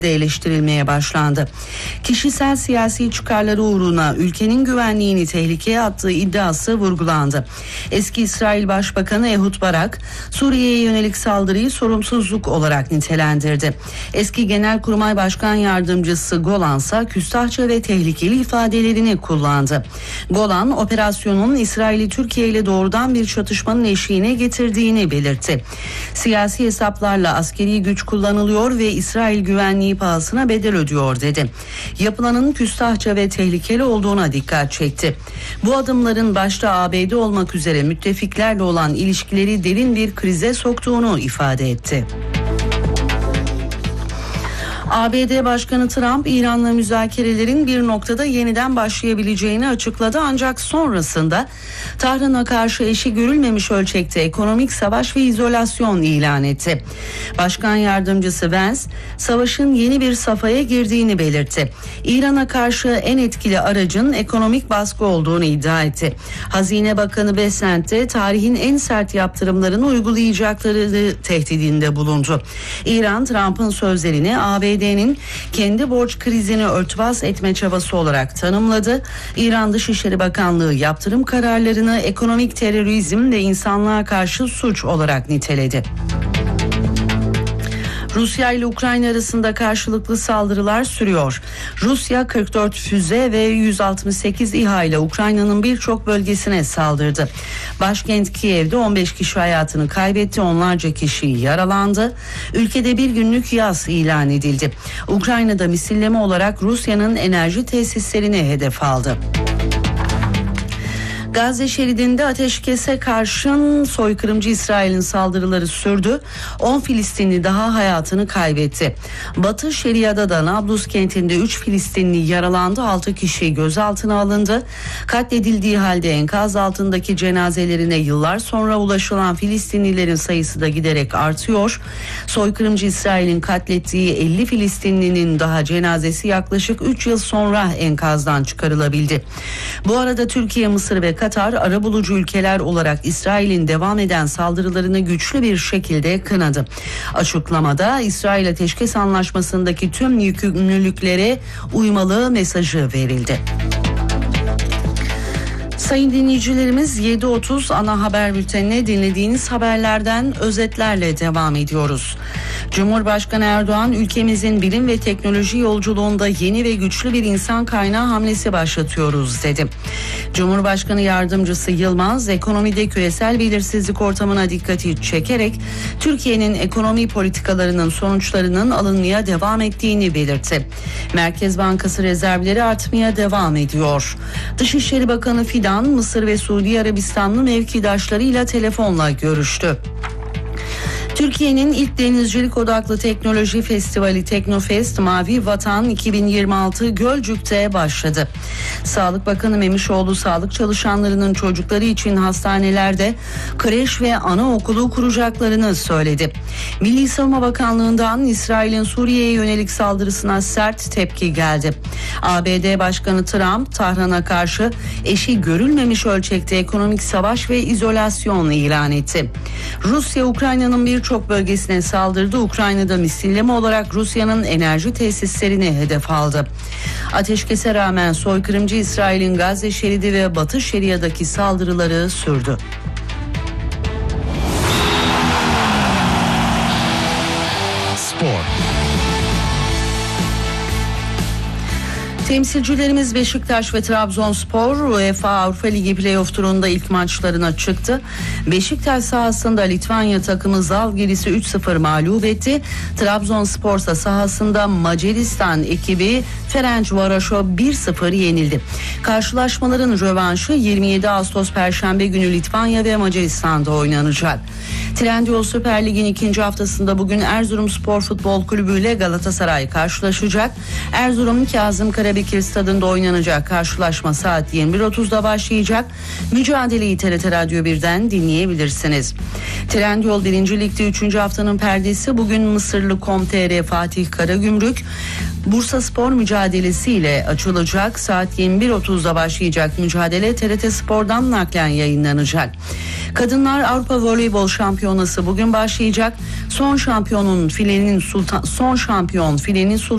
eleştirilmeye başlandı. Kişisel siyasi çıkarları uğruna ülkenin güvenliğini tehlikeye attığı iddiası vurgulandı. Eski İsrail Başbakanı Ehud Barak, Suriye'ye yönelik saldırıyı sorumsuzluk olarak nitelendirdi. Eski Genelkurmay Başkan Yardımcısı Golan ise küstahça ve tehlikeli ifadelerini kullandı. Golan, operasyonun İsrail'i Türkiye ile doğrudan bir çatışmanın eşiğine getirdiğini belirtti. Siyasi hesaplarla askeri güç kullanılıyor ve İsrail güvenliği pahasına bedel ödüyor dedi. Yapılanın küstahça ve tehlikeli olduğuna dikkat çekti. Bu adımların başta ABD olmak üzere müttefiklerle olan ilişkileri derin bir krize soktuğunu ifade etti. ABD Başkanı Trump, İran'la müzakerelerin bir noktada yeniden başlayabileceğini açıkladı, ancak sonrasında Tahran'a karşı eşi görülmemiş ölçekte ekonomik savaş ve izolasyon ilan etti. Başkan Yardımcısı Vance, savaşın yeni bir safhaya girdiğini belirtti. İran'a karşı en etkili aracın ekonomik baskı olduğunu iddia etti. Hazine Bakanı Besant de tarihin en sert yaptırımlarını uygulayacakları tehdidinde bulundu. İran, Trump'ın sözlerini ABD'nin kendi borç krizini örtbas etme çabası olarak tanımladı. İran Dışişleri Bakanlığı yaptırım kararlarını ekonomik terörizm ve insanlığa karşı suç olarak niteledi. Rusya ile Ukrayna arasında karşılıklı saldırılar sürüyor. Rusya 44 füze ve 168 İHA ile Ukrayna'nın birçok bölgesine saldırdı. Başkent Kiev'de 15 kişi hayatını kaybetti, onlarca kişi yaralandı. Ülkede bir günlük yas ilan edildi. Ukrayna'da misilleme olarak Rusya'nın enerji tesislerini hedef aldı. Gazze şeridinde ateşkese karşın soykırımcı İsrail'in saldırıları sürdü. 10 Filistinli daha hayatını kaybetti. Batı Şeria'da da Nablus kentinde 3 Filistinli yaralandı, 6 kişi gözaltına alındı. Katledildiği halde enkaz altındaki cenazelerine yıllar sonra ulaşılan Filistinlilerin sayısı da giderek artıyor. Soykırımcı İsrail'in katlettiği 50 Filistinlinin daha cenazesi yaklaşık 3 yıl sonra enkazdan çıkarılabildi. Bu arada Türkiye, Mısır ve Katar arabulucu ülkeler olarak İsrail'in devam eden saldırılarını güçlü bir şekilde kınadı. Açıklamada İsrail Ateşkes Anlaşması'ndaki tüm yükümlülüklere uymalı mesajı verildi. Sayın dinleyicilerimiz, 7.30 ana haber bültenine dinlediğiniz haberlerden özetlerle devam ediyoruz. Cumhurbaşkanı Erdoğan, ülkemizin bilim ve teknoloji yolculuğunda yeni ve güçlü bir insan kaynağı hamlesi başlatıyoruz dedi. Cumhurbaşkanı Yardımcısı Yılmaz, ekonomide küresel belirsizlik ortamına dikkati çekerek Türkiye'nin ekonomi politikalarının sonuçlarının alınmaya devam ettiğini belirtti. Merkez Bankası rezervleri artmaya devam ediyor. Dışişleri Bakanı Fidan, Mısır ve Suudi Arabistanlı mevkidaşlarıyla telefonla görüştü. Türkiye'nin ilk denizcilik odaklı teknoloji festivali Teknofest Mavi Vatan 2026 Gölcük'te başladı. Sağlık Bakanı Memişoğlu, sağlık çalışanlarının çocukları için hastanelerde kreş ve anaokulu kuracaklarını söyledi. Milli Savunma Bakanlığı'ndan İsrail'in Suriye'ye yönelik saldırısına sert tepki geldi. ABD Başkanı Trump, Tahran'a karşı eşi görülmemiş ölçekte ekonomik savaş ve izolasyon ilan etti. Rusya, Ukrayna'nın birçok bölgesine saldırdı. Ukrayna'da misilleme olarak Rusya'nın enerji tesislerini hedef aldı. Ateşkese rağmen soykırımcı İsrail'in Gazze şeridi ve Batı Şeria'daki saldırıları sürdü. Spor. Temsilcilerimiz Beşiktaş ve Trabzonspor UEFA Avrupa Ligi Playoff turunda ilk maçlarına çıktı. Beşiktaş sahasında Litvanya takımı Zalgiris'i 3-0 mağlup etti. Trabzonspor sahasında Macaristan ekibi Ferencvaros'u 1-0 yenildi. Karşılaşmaların rövanşı 27 Ağustos Perşembe günü Litvanya ve Macaristan'da oynanacak. Trendyol Süper Lig'in ikinci haftasında bugün Erzurumspor Futbol Kulübü ile Galatasaray karşılaşacak. Erzurum Kazım Karabekir Stadı'nda oynanacak karşılaşma saat 21.30'da başlayacak. Mücadeleyi TRT Radyo 1'den dinleyebilirsiniz. Trendyol 1. Lig'de 3. haftanın perdesi bugün Mısırlı Com.tr Fatih Karagümrük Bursaspor mücadelesiyle açılacak. Saat 21.30'da başlayacak mücadele TRT Spor'dan naklen yayınlanacak. Kadınlar Avrupa Voleybol Şampiyonası bugün başlayacak. Son şampiyon filenin sultanı